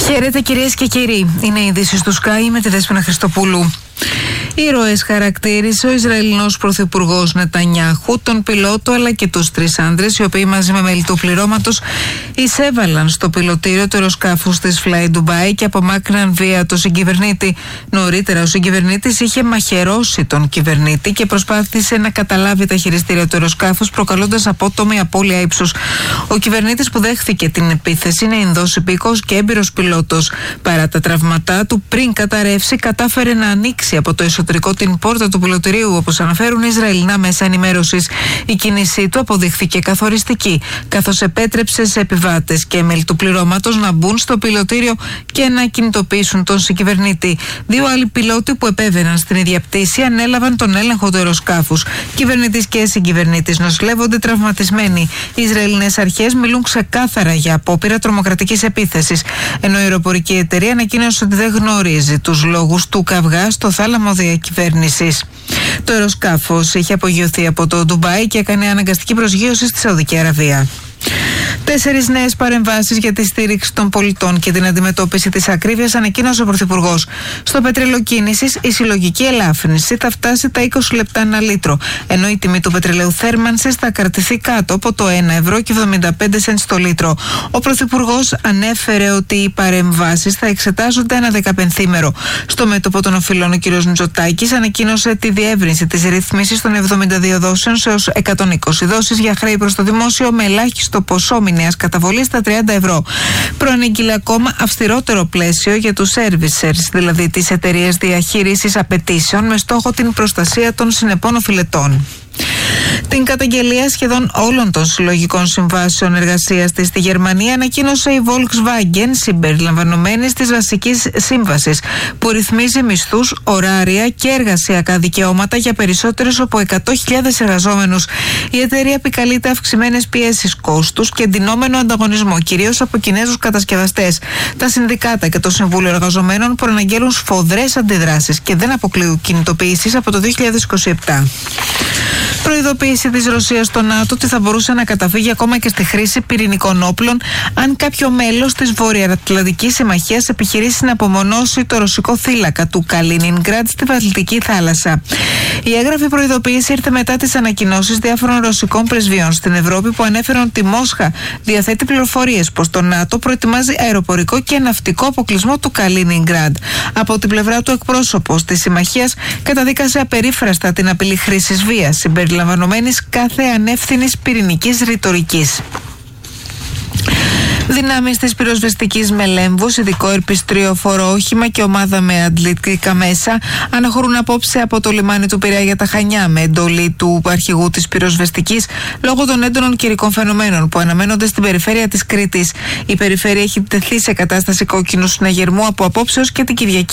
Χαίρετε κυρίες και κύριοι. Είναι οι ειδήσεις του Sky με τη Δέσποινα Χριστοπούλου. Ήρωες χαρακτήρισε ο Ισραηλινός Πρωθυπουργός Νετανιάχου, τον πιλότο αλλά και τους τρεις άντρες, οι οποίοι μαζί με μέλη του πληρώματος εισέβαλαν στο πιλωτήριο του αεροσκάφους της Fly Dubai και απομάκρυναν βία τον συγκυβερνήτη. Νωρίτερα ο συγκυβερνήτης είχε μαχαιρώσει τον κυβερνήτη και προσπάθησε να καταλάβει τα χειριστήρια του αεροσκάφους, προκαλώντας απότομη απώλεια ύψους. Ο κυβερνήτης που δέχθηκε την επίθεση είναι Ινδός υπήκος και έμπειρος πιλότος. Παρά τα τραυματά του, πριν καταρρεύσει, κατάφερε να ανοίξει από το εσωτερικό την πόρτα του πιλωτηρίου, όπως αναφέρουν Ισραηλινά μέσα ενημέρωσης. Η κίνησή του αποδείχθηκε καθοριστική, καθώς επέτρεψε σε επιβάτες και μέλη του πληρώματος να μπουν στο πιλωτήριο και να κινητοποιήσουν τον συγκυβερνήτη. Δύο άλλοι πιλότοι που επέβαιναν στην ίδια πτήση ανέλαβαν τον έλεγχο του αεροσκάφους. Κυβερνήτης και συγκυβερνήτης νοσηλεύονται τραυματισμένοι. Οι Ισραηλινές αρχές μιλούν ξεκάθαρα για απόπειρα τρομοκρατικής επίθεσης, ενώ η αεροπορική εταιρεία ανακοίνωσε ότι δεν γνωρίζει τους λόγους του καυγά στο θάλαμο διακυβέρνησης. Το αεροσκάφος είχε απογειωθεί από το Ντουμπάι και έκανε αναγκαστική προσγείωση στη Σαουδική Αραβία. 4 νέες παρεμβάσεις για τη στήριξη των πολιτών και την αντιμετώπιση της ακρίβειας ανακοίνωσε ο Πρωθυπουργός. Στο πετρέλαιο κίνησης, η συλλογική ελάφρυνση θα φτάσει τα 20 λεπτά ένα λίτρο, ενώ η τιμή του πετρελαίου θέρμανσης θα κρατηθεί κάτω από το 1,75 ευρώ το λίτρο. Ο Πρωθυπουργός ανέφερε ότι οι παρεμβάσεις θα εξετάζονται ένα 15ήμερο. Στο μέτωπο των οφειλών, ο κ. Μητσοτάκης ανακοίνωσε τη διεύρυνση της ρύθμισης των 72 δόσεων έως 120 δόσεις για χρέη προς το δημόσιο με ελάχιστο ποσό μηνιαίας καταβολής στα 30 ευρώ. Προανήγγειλε ακόμα αυστηρότερο πλαίσιο για τους servicers, δηλαδή τις εταιρείες διαχείρισης απαιτήσεων, με στόχο την προστασία των συνεπών οφειλετών. Την καταγγελία σχεδόν όλων των συλλογικών συμβάσεων εργασίας της στη Γερμανία ανακοίνωσε η Volkswagen, συμπεριλαμβανομένης της βασικής σύμβασης, που ρυθμίζει μισθούς, ωράρια και εργασιακά δικαιώματα για περισσότερους από 100.000 εργαζόμενους. Η εταιρεία επικαλείται αυξημένες πιέσεις κόστους και εντυνόμενο ανταγωνισμό, κυρίως από Κινέζους κατασκευαστές. Τα συνδικάτα και το Συμβούλιο Εργαζομένων προαναγγέλουν σφοδρές αντιδράσεις και δεν αποκλείουν κινητοποιήσεις από το 2027. Προειδοποίηση της Ρωσίας στο ΝΑΤΟ ότι θα μπορούσε να καταφύγει ακόμα και στη χρήση πυρηνικών όπλων αν κάποιο μέλος της Βορειοατλαντικής Συμμαχίας επιχειρήσει να απομονώσει το ρωσικό θύλακα του Καλίνινγκραντ στη Βαλτική θάλασσα. Η έγγραφη προειδοποίηση ήρθε μετά τις ανακοινώσεις διάφορων ρωσικών πρεσβειών στην Ευρώπη που ανέφεραν ότι η Μόσχα διαθέτει πληροφορίες πως το ΝΑΤΟ προετοιμάζει αεροπορικό και ναυτικό αποκλεισμό του Καλίνινγκραντ. Από την πλευρά του, εκπρόσωπος της Συμμαχίας καταδίκασε απερίφραστα την απειλή χρήσης βίας, συμπεριλαμβανομένης κάθε ανεύθυνης πυρηνικής ρητορικής. Δυνάμεις της πυροσβεστικής Μελέμβους, ειδικό ερπιστριοφόρο όχημα και ομάδα με αντλητικά μέσα αναχωρούν απόψε από το λιμάνι του Πειραιά για τα Χανιά με εντολή του αρχηγού της πυροσβεστικής λόγω των έντονων καιρικών φαινομένων που αναμένονται στην περιφέρεια της Κρήτης. Η περιφέρεια έχει τεθεί σε κατάσταση κόκκινου συναγερμού από απόψεως και την Κυριακή.